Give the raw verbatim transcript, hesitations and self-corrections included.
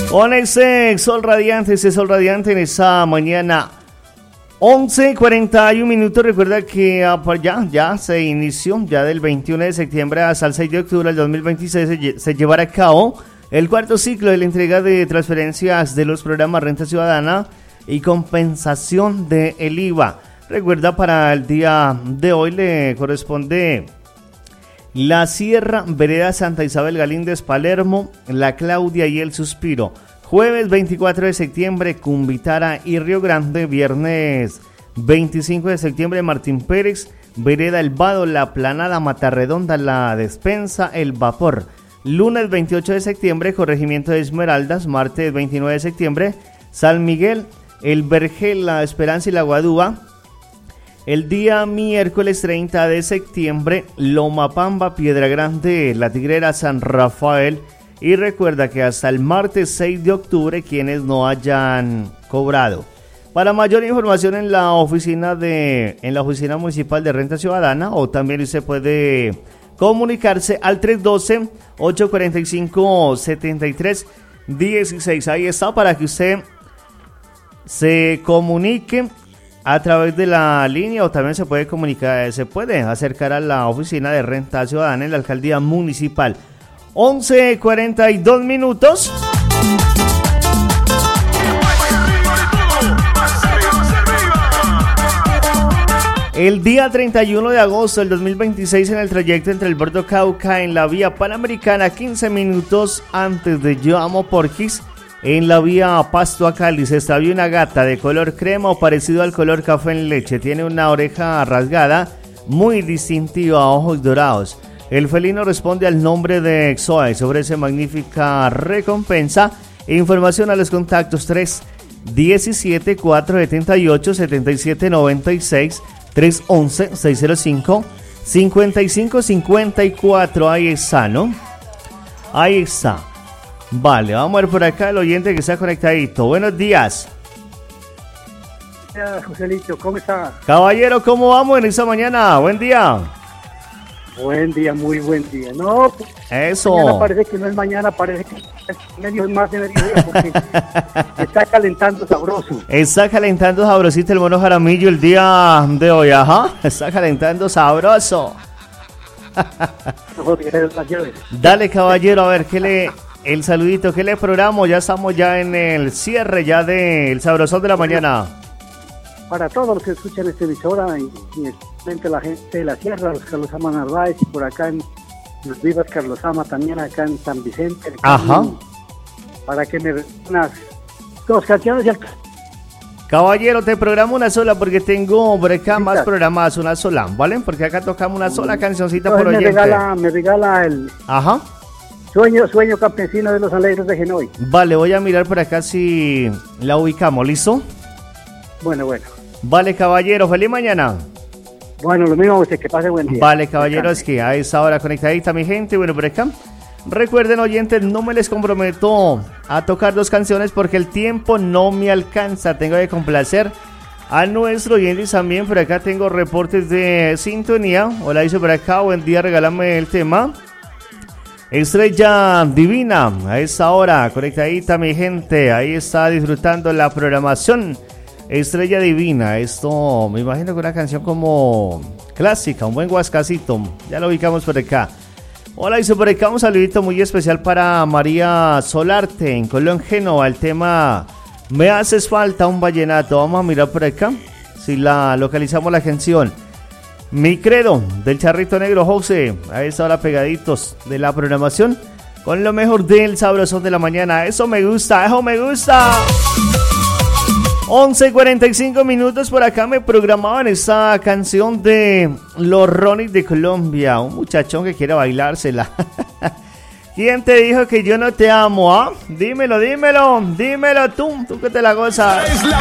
Con ese sol radiante, ese sol radiante en esa mañana once cuarenta y un minutos. Recuerda que ya, ya se inició, ya del veintiuno de septiembre hasta el seis de octubre del dos mil veintiséis se, se llevará a cabo el cuarto ciclo de la entrega de transferencias de los programas Renta Ciudadana y compensación del I V A. Recuerda, para el día de hoy le corresponde La Sierra, Vereda Santa Isabel Galíndez, Palermo, La Claudia y El Suspiro. Jueves veinticuatro de septiembre, Cumbitara y Río Grande. Viernes veinticinco de septiembre, Martín Pérez, Vereda El Vado, La Planada, Matarredonda, La Despensa, El Vapor. Lunes veintiocho de septiembre, Corregimiento de Esmeraldas. Martes veintinueve de septiembre, San Miguel, El Vergel, La Esperanza y La Guadúa. El día miércoles treinta de septiembre, Lomapamba, Piedra Grande, La Tigrera, San Rafael. Y recuerda que hasta el martes seis de octubre quienes no hayan cobrado. Para mayor información en la oficina de en la oficina municipal de Renta Ciudadana, o también usted puede comunicarse al tres uno dos, ocho cuatro cinco, siete tres uno seis. Ahí está, para que usted se comunique a través de la línea, o también se puede comunicar, se puede acercar a la oficina de Renta Ciudadana en la alcaldía municipal. once cuarenta y dos minutos. El día treinta y uno de agosto del dos mil veintiséis, en el trayecto entre el Bordo Cauca en la vía Panamericana, quince minutos antes de Yo Amo Porquis, en la vía Pasto a Cali, se extravió una gata de color crema o parecido al color café en leche. Tiene una oreja rasgada muy distintiva, ojos dorados. El felino responde al nombre de Xoa y se ofrece magnífica recompensa. Información a los contactos tres uno siete, cuatro siete ocho, siete siete nueve seis, tres uno uno, seis cero cinco, cinco cinco cinco cuatro. Ahí está, ¿no? Ahí está. Vale, vamos a ver por acá el oyente que está conectadito. Buenos días. Hola, Joselito, ¿cómo está? Caballero, ¿cómo vamos en esta mañana? Buen día. Buen día, muy buen día. No, pues, eso. Mañana parece que no es mañana, parece que es medio más de mediodía, porque está calentando sabroso. Está calentando sabrosito el mono Jaramillo el día de hoy, ajá. Está calentando sabroso. Dale, caballero, a ver, ¿qué le... El saludito, ¿qué le programo? Ya estamos ya en el cierre ya del Sabrosón de la mañana. Para todos los que escuchan esta emisora, y, y especialmente la gente de la sierra, los Carlos Ama Narváez, y por acá en los Vivas Carlos Ama, también acá en San Vicente. Ajá. En, para que me unas dos canciones. Y al... Caballero, te programo una sola porque tengo por acá más programadas, una sola, ¿vale? Porque acá tocamos una sola cancioncita no, por me oyente. Regala, me regala el... Ajá. Sueño, sueño campesino de los alegres de Genoy. Vale, voy a mirar por acá si la ubicamos, ¿listo? Bueno, bueno. Vale, caballero, feliz mañana. Bueno, lo mismo a usted, que pase buen día. Vale, caballero, es que a esa hora conectadita mi gente. Bueno, por acá, recuerden, oyentes, no me les comprometo a tocar dos canciones porque el tiempo no me alcanza. Tengo que complacer a nuestro oyente también. Por acá tengo reportes de sintonía. Hola, dice por acá, buen día, regálame el tema. Estrella Divina, a esa hora, conectadita mi gente, ahí está disfrutando la programación. Estrella Divina, esto me imagino que una canción como clásica, un buen guascacito, ya lo ubicamos por acá. Hola, dice por acá un saludito muy especial para María Solarte en Colón, Génova, el tema Me Haces Falta, un vallenato. Vamos a mirar por acá si la localizamos la canción. Mi Credo, del Charrito Negro José, a esta hora pegaditos de la programación, con lo mejor del Sabrosón de la mañana. Eso me gusta, eso me gusta. once cuarenta y cinco minutos, por acá me programaban esta canción de Los Ronis de Colombia, un muchachón que quiere bailársela. ¿Quién te dijo que yo no te amo, ah? Dímelo, dímelo, dímelo tú, tú que te la gozas.